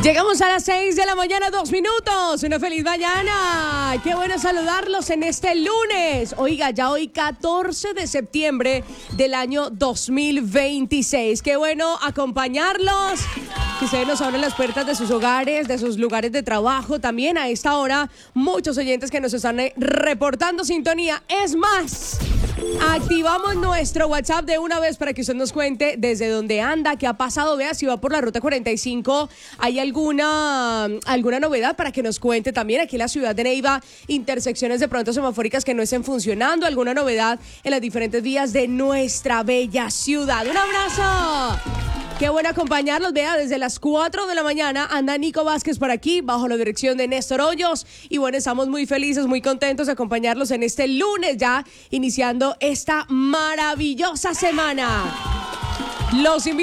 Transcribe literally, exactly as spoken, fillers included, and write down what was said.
Llegamos a las seis de la mañana, dos minutos. Una feliz mañana. Qué bueno saludarlos en este lunes. Oiga, ya hoy catorce de septiembre del año dos mil veintiséis. Qué bueno acompañarlos. Que ustedes nos abran las puertas de sus hogares, de sus lugares de trabajo. También a esta hora, muchos oyentes que nos están reportando sintonía. Es más, activamos nuestro WhatsApp de una vez para que usted nos cuente desde dónde anda, qué ha pasado. Vea, si va por la ruta cuarenta y cinco, hay alguna, alguna novedad para que nos cuente también. Aquí en la ciudad de Neiva, intersecciones de pronto semafóricas que no estén funcionando, alguna novedad en las diferentes vías de nuestra bella ciudad. Un abrazo. Qué bueno acompañarlos, vea, desde las cuatro de la mañana anda Nico Vázquez por aquí, bajo la dirección de Néstor Hoyos, y bueno, estamos muy felices, muy contentos de acompañarlos en este lunes, ya iniciando esta maravillosa semana. Los invito